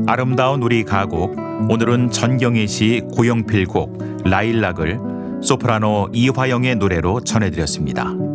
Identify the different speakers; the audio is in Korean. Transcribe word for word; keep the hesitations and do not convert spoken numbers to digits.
Speaker 1: 아름다운 우리 가곡, 오늘은 전경희 씨 고영필 곡 라일락을 소프라노 이화영의 노래로 전해드렸습니다.